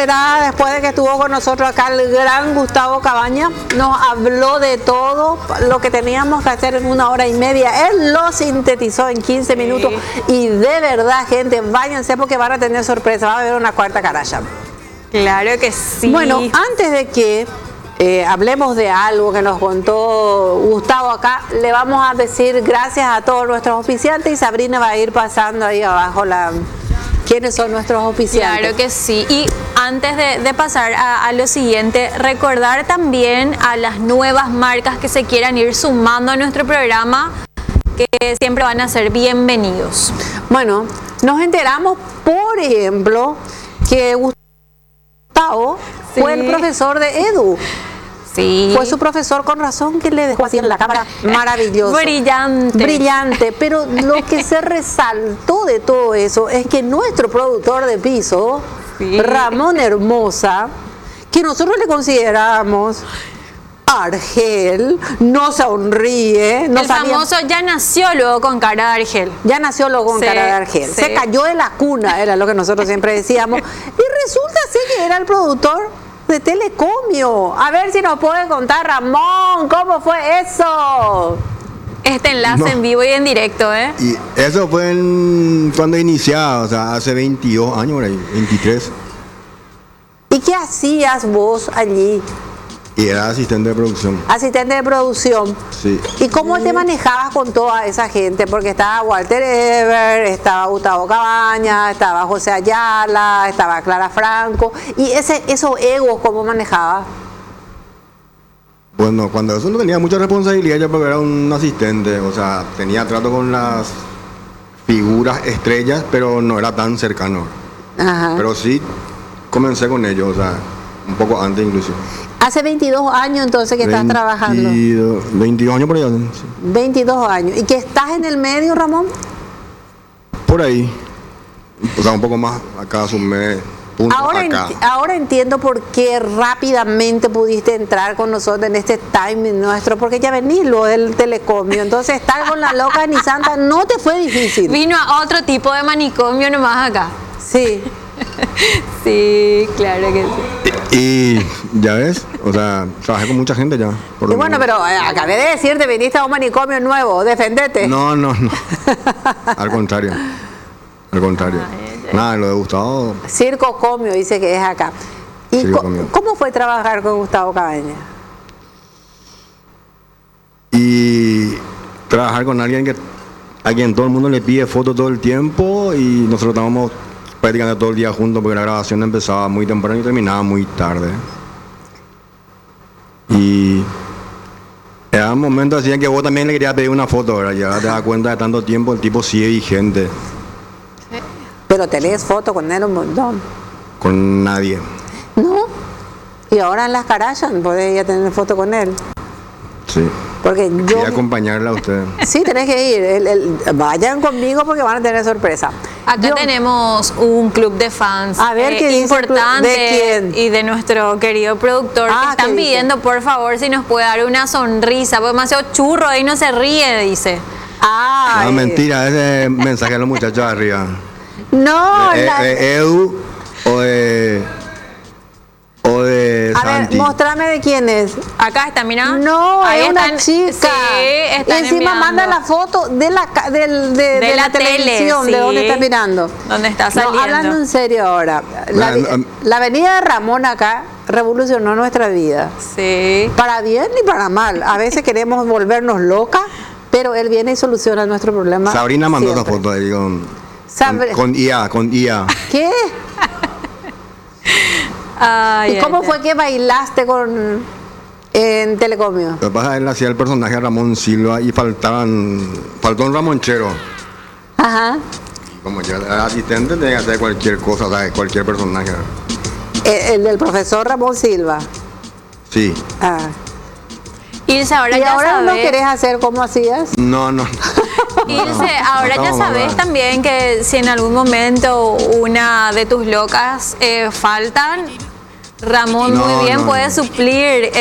novedad después de que estuvo con nosotros acá el gran Gustavo Cabaña. Nos habló de todo lo que teníamos que hacer en 1 hora y media. Él lo sintetizó en 15 minutos. Y de verdad, gente, váyanse porque van a tener sorpresa. Va a haber una cuarta caraya. Claro que sí. Bueno, antes de que hablemos de algo que nos contó Gustavo acá, le vamos a decir gracias a todos nuestros auspiciantes y Sabrina va a ir pasando ahí abajo quiénes son nuestros auspiciantes. Claro que sí. Y antes de pasar a lo siguiente, recordar también a las nuevas marcas que se quieran ir sumando a nuestro programa, que siempre van a ser bienvenidos. Bueno, nos enteramos, por ejemplo, que Gustavo fue el profesor de Edu. Sí. Fue su profesor, con razón que le dejó así en la cámara, maravilloso. Brillante. Brillante, pero lo que se resaltó de todo eso es que nuestro productor de piso, Ramón Hermosa, que nosotros le consideramos Argel, no sonríe. No el famoso ya nació luego con cara de Argel. Ya nació luego con cara de Argel. Se cayó de la cuna, era lo que nosotros siempre decíamos. Y resulta ser que era el productor de Telecomio. A ver si nos puede contar, Ramón, ¿cómo fue eso? Este enlace en vivo y en directo, ¿eh? Y eso fue cuando iniciaba, o sea, hace 22 años, por ahí, 23. ¿Y qué hacías vos allí? Y era asistente de producción. Asistente de producción. Sí. ¿Y cómo te manejabas con toda esa gente? Porque estaba Walter Ever, estaba Gustavo Cabaña, estaba José Ayala, estaba Clara Franco. ¿Y esos egos cómo manejabas? Bueno, cuando eso no tenía mucha responsabilidad, yo porque era un asistente, o sea, tenía trato con las figuras estrellas, pero no era tan cercano. Ajá. Pero sí comencé con ellos, o sea, un poco antes inclusive. Hace 22 años entonces que estás trabajando. 22 años por allá. Sí. 22 años. ¿Y que estás en el medio, Ramón? Por ahí. O sea, un poco más acá, un mes. Ahora entiendo por qué rápidamente pudiste entrar con nosotros en este timing nuestro, porque ya venís lo del Telecomio. Entonces estar con la loca ni santa no te fue difícil. Vino a otro tipo de manicomio nomás acá. Sí. Sí, claro que sí. Y ya ves, o sea, trabajé con mucha gente ya. Y bueno, pero acabé de decirte, viniste a un manicomio nuevo, defendete. No. Al contrario. Nada, lo de Gustavo. Circo Comio dice que es acá. ¿Y cómo fue trabajar con Gustavo Cabaña? Y trabajar con alguien a quien todo el mundo le pide fotos todo el tiempo y nosotros estábamos prácticamente todo el día juntos porque la grabación empezaba muy temprano y terminaba muy tarde. Y era un momento así en que vos también le querías pedir una foto, ¿verdad? Ya te das cuenta de tanto tiempo, el tipo sigue vigente. Pero tenés fotos con él un montón. Con nadie. ¿No? Y ahora en las Carayas podés ya tener foto con él. Sí. Porque yo quería acompañarla a ustedes. Sí, tenés que ir. Vayan conmigo porque van a tener sorpresa. Acá tenemos un club de fans. A ver qué importante. ¿De quién? Y de nuestro querido productor que están pidiendo, por favor, si nos puede dar una sonrisa. Porque demasiado churro ahí no se ríe, dice. No, mentira, ese mensaje a los muchachos de arriba. No, Edu o de a Santi. ver, mostrame de quién es. Acá está, mira. No, ahí es una están, chica. Sí, y encima manda la foto de la televisión, sí. de dónde está mirando. ¿Dónde está saliendo? No, hablando en serio ahora. La avenida de Ramón acá revolucionó nuestra vida. Sí. Para bien y para mal. A veces queremos volvernos locas, pero él viene y soluciona nuestro problema. Sabrina mandó esa foto ahí con IA. ¿Qué? Ay, ¿Y cómo fue que bailaste en Telecomio? Lo que pasa es que él hacía el personaje de Ramón Silva y faltó un Ramonchero. Ajá. Como yo era asistente, tenía que hacer cualquier cosa, o sea, cualquier personaje. El del profesor Ramón Silva. Sí. Ilse, ahora ¿Y ya ahora sabes. no querés hacer como hacías? No. Ilse, ahora ya sabes también que si en algún momento una de tus locas faltan, Ramón muy bien puede suplir